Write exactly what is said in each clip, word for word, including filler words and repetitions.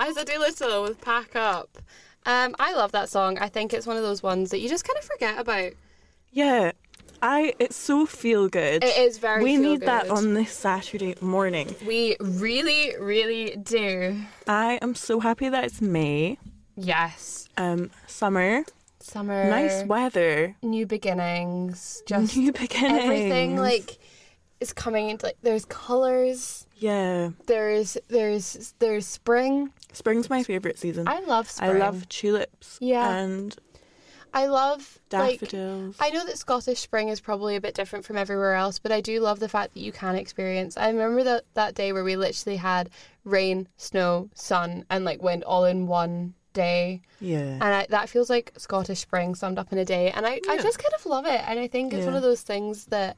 Liza Doolittle with Pack Up. Um, I love that song. I think it's one of those ones that you just kind of forget about. Yeah, I. It's so feel good. It is very We feel need good. that on this Saturday morning. We really, really do. I am so happy that it's May. Yes. Um, summer. Summer. Nice weather. New beginnings. Just New beginnings. everything, like, is coming into, like, there's colours. Yeah. There's, there's, there's spring. Spring's my favourite season. I love spring. I love tulips. Yeah. And I love daffodils. Like, I know that Scottish spring is probably a bit different from everywhere else, but I do love the fact that you can experience. I remember that that day where we literally had rain, snow, sun, and like wind all in one day. Yeah. And I, that feels like Scottish spring summed up in a day. And I, Yeah. I just kind of love it. And I think it's Yeah. one of those things that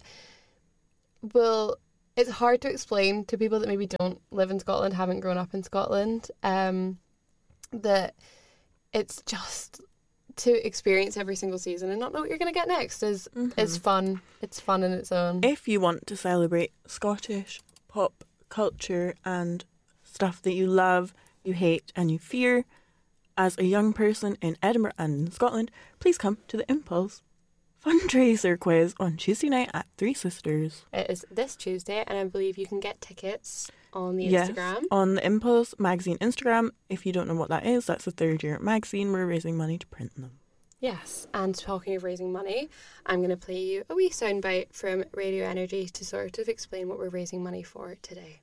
will. It's hard to explain to people that maybe don't live in Scotland, haven't grown up in Scotland, um, that it's just to experience every single season and not know what you're going to get next is Mhm. is fun. It's fun in its own. If you want to celebrate Scottish pop culture and stuff that you love, you hate, and you fear as a young person in Edinburgh and in Scotland, please come to the Impulse fundraiser quiz on Tuesday night at Three Sisters. It is this Tuesday, and I believe you can get tickets on the Yes, Instagram. on the Impulse magazine Instagram. If you don't know what that is, that's the third year magazine. We're raising money to print them. Yes, and talking of raising money, I'm going to play you a wee soundbite from Radio Energy to sort of explain what we're raising money for today.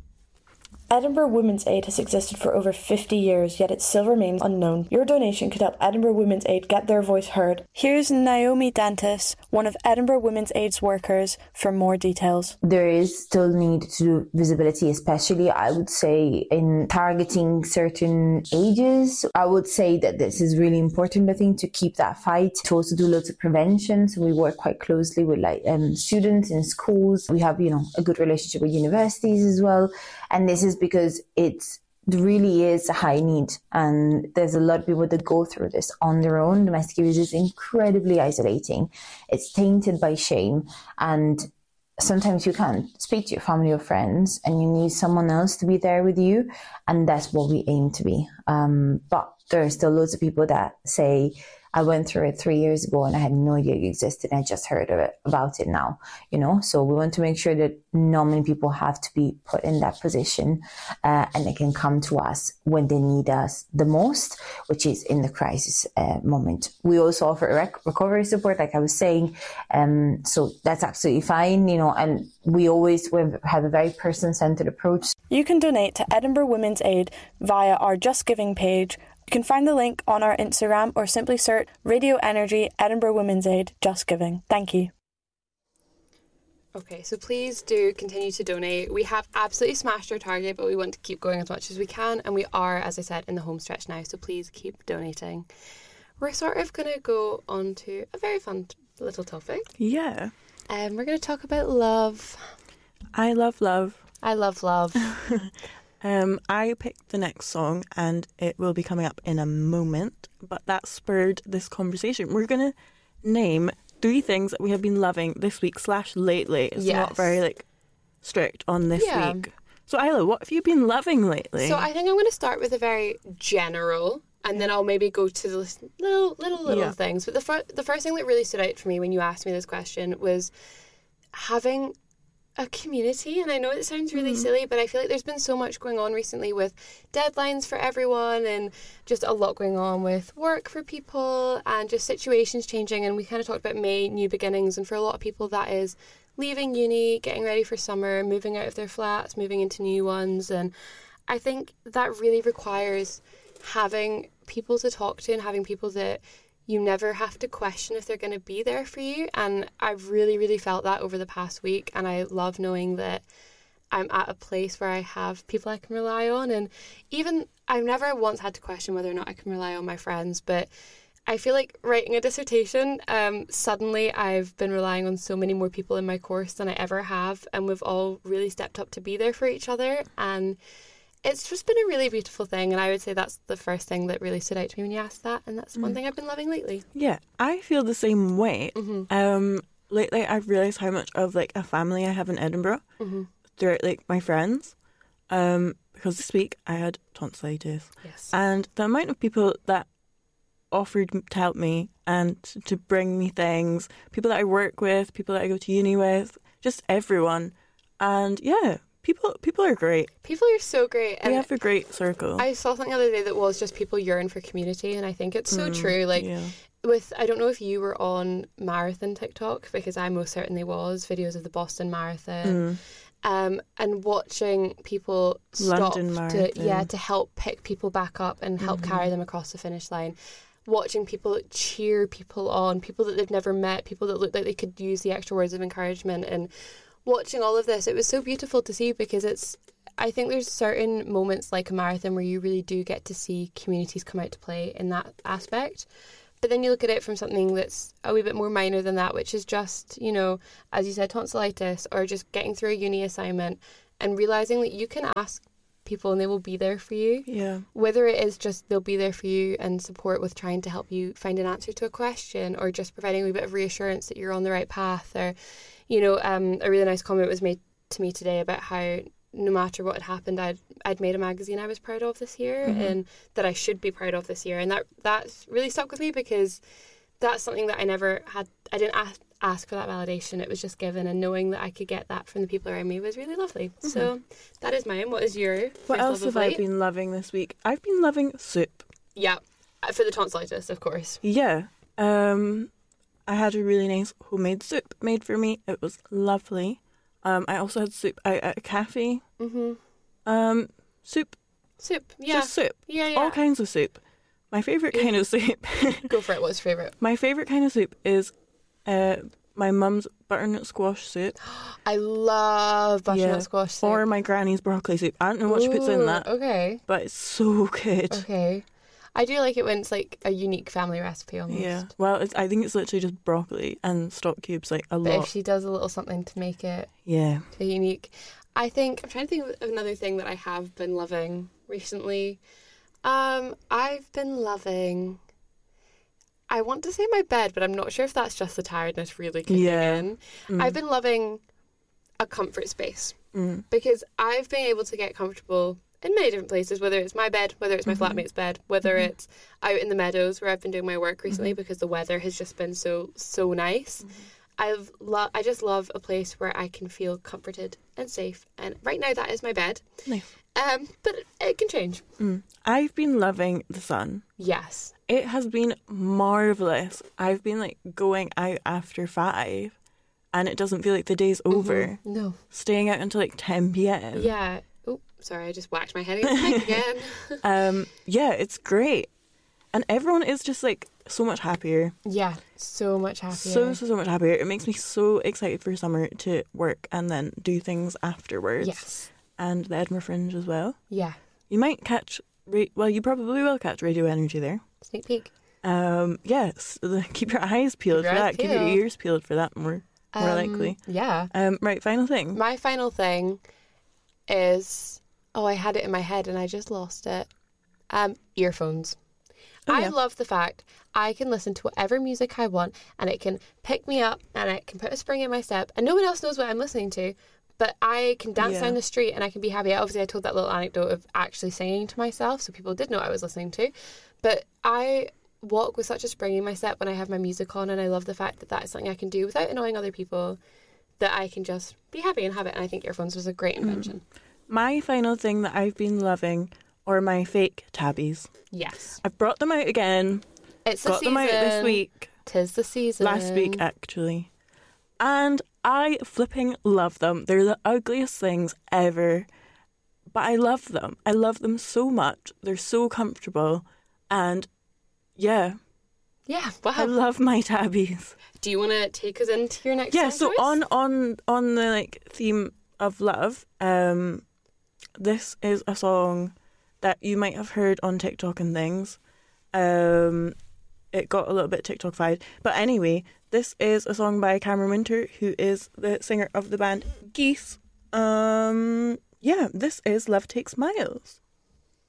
Edinburgh Women's Aid has existed for over fifty years, yet it still remains unknown. Your donation could help Edinburgh Women's Aid get their voice heard. Here's Naomi Dantis, one of Edinburgh Women's Aid's workers, for more details. There is still need to do visibility, especially I would say in targeting certain ages. I would say that this is really important, I think, to keep that fight, to also do loads of prevention. So we work quite closely with like um, students in schools. We have, you know, a good relationship with universities as well. And this is because it's it really is a high need, and there's a lot of people that go through this on their own. Domestic abuse is incredibly isolating. It's tainted by shame, and sometimes you can't speak to your family or friends, and you need someone else to be there with you, and that's what we aim to be. Um, but there are still loads of people that say, I went through it three years ago and I had no idea it existed. I just heard of it, about it now, you know. So we want to make sure that not many people have to be put in that position, uh, and they can come to us when they need us the most, which is in the crisis uh, moment. We also offer rec- recovery support, like I was saying, um, so that's absolutely fine, you know. And we always we have a very person-centered approach. You can donate to Edinburgh Women's Aid via our Just Giving page. You can find the link on our Instagram or simply search Radio Energy Edinburgh Women's Aid Just Giving. Thank you. Okay, so please do continue to donate. We have absolutely smashed our target, but we want to keep going as much as we can, and we are, as I said, in the home stretch now, so please keep donating. We're sort of going to go on to a very fun little topic. Yeah. Um, we're going to talk about love. I love love. I love love. Um, I picked the next song and it will be coming up in a moment, but that spurred this conversation. We're going to name three things that we have been loving this week slash lately. It's Yes. not very like strict on this Yeah. week. So Isla, what have you been loving lately? So I think I'm going to start with a very general, and then I'll maybe go to the little, little, little Yeah. things. But the, fir- the first thing that really stood out for me when you asked me this question was having a community. And I know it sounds really Mm-hmm. silly, but I feel like there's been so much going on recently with deadlines for everyone and just a lot going on with work for people and just situations changing. And we kind of talked about May, new beginnings, and for a lot of people that is leaving uni, getting ready for summer, moving out of their flats, moving into new ones. And I think that really requires having people to talk to and having people that you never have to question if they're going to be there for you. And I've really, really felt that over the past week. And I love knowing that I'm at a place where I have people I can rely on. And even I've never once had to question whether or not I can rely on my friends. But I feel like writing a dissertation, um, suddenly I've been relying on so many more people in my course than I ever have. And we've all really stepped up to be there for each other. And it's just been a really beautiful thing, and I would say that's the first thing that really stood out to me when you asked that, and that's one thing I've been loving lately. Yeah, I feel the same way. Mm-hmm. Um, lately I've realised how much of like a family I have in Edinburgh Mm-hmm. throughout like my friends, um, because this week I had tonsillitis. Yes. And the amount of people that offered to help me and to bring me things, people that I work with, people that I go to uni with, just everyone. And yeah, people people are great. People are so great. We And have a great circle. I saw something the other day that was just people yearn for community, and I think it's so true. Like, yeah. with, I don't know if you were on marathon TikTok, because I most certainly was, videos of the Boston Marathon. Mm. Um, and watching people stop London to Marathon. yeah to help pick people back up and help Mm-hmm. carry them across the finish line, watching people cheer people on, people that they've never met, people that look like they could use the extra words of encouragement, and watching all of this, it was so beautiful to see, because it's, I think there's certain moments like a marathon where you really do get to see communities come out to play in that aspect. But then you look at it from something that's a wee bit more minor than that, which is just, you know, as you said, tonsillitis, or just getting through a uni assignment and realising that you can ask people and they will be there for you. Yeah. Whether it is just they'll be there for you and support with trying to help you find an answer to a question, or just providing a wee bit of reassurance that you're on the right path. Or, you know, um, a really nice comment was made to me today about how no matter what had happened, I'd I'd made a magazine I was proud of this year, Mm-hmm. and that I should be proud of this year, and that that's really stuck with me, because that's something that I never had. I didn't ask, ask for that validation; it was just given, and knowing that I could get that from the people around me was really lovely. Mm-hmm. So that is mine. What is your What first else love have of I late? been loving this week? I've been loving soup. Yeah, uh, for the tonsillitis, of course. Yeah. Um, I had a really nice homemade soup made for me. It was lovely. Um, I also had soup out at a cafe. Mhm. Um, soup, Soup. Yeah. just soup. yeah. Yeah. All kinds of soup. My favourite kind of soup. Go for it. What's your favourite? My favourite kind of soup is uh, my mum's butternut squash soup. I love butternut Yeah. squash soup. Or my granny's broccoli soup. I don't know what she puts in Ooh, that, Okay. but it's so good. Okay. I do like it when it's like a unique family recipe almost. Yeah. Well, it's, I think it's literally just broccoli and stock cubes, like a But lot. if she does a little something to make it Yeah. too unique. I think, I'm trying to think of another thing that I have been loving recently. Um, I've been loving, I want to say my bed, but I'm not sure if that's just the tiredness really kicking Yeah. in. Mm. I've been loving a comfort space, Mm. because I've been able to get comfortable in many different places, whether it's my bed, whether it's my Mm-hmm. flatmate's bed, whether Mhm. it's out in the meadows where I've been doing my work recently, Mhm. because the weather has just been so so nice. I've lo- I just love a place where I can feel comforted and safe, and right now that is my bed. Nice. Um, but it, it can change. Mm. I've been loving the sun. Yes. It has been marvellous. I've been like going out after five and it doesn't feel like the day's over. Mhm. No. Staying out until like ten p.m. Yeah. Oh, sorry, I just whacked my head against the mic again. Um, yeah, it's great. And everyone is just like so much happier. Yeah, so much happier. So, so, so much happier. It makes me so excited for summer to work and then do things afterwards. Yes. And the Edinburgh Fringe as well. Yeah. You might catch, ra- well, you probably will catch Radio Energy there. Sneak peek. Um, yes, keep your eyes peeled Keep for your that. eyes Keep your peeled. ears peeled for that more, more Um, likely. Yeah. Um, right, final thing. My final thing is, oh, I had it in my head and I just lost it. Um, earphones. Oh, I yeah. love the fact I can listen to whatever music I want, and it can pick me up and it can put a spring in my step, and no one else knows what I'm listening to, but I can dance Yeah. down the street and I can be happy. Obviously, I told that little anecdote of actually singing to myself, so people did know what I was listening to, but I walk with such a spring in my step when I have my music on, and I love the fact that that is something I can do without annoying other people, that I can just be happy and have it, and I think earphones was a great invention. My final thing that I've been loving are my fake tabbies. Yes. I've brought them out again. It's the Got season. them out this week. Tis the season. Last week, actually. And I flipping love them. They're the ugliest things ever. But I love them. I love them so much. They're so comfortable. And yeah, Yeah, wow. I love my tabbies. Do you want to take us into your next Yeah, song so choice? on on on the like theme of love, um this is a song that you might have heard on TikTok and things. Um it got a little bit TikTok-fied. But anyway, this is a song by Cameron Winter, who is the singer of the band Geese. Um yeah, this is Love Takes Miles.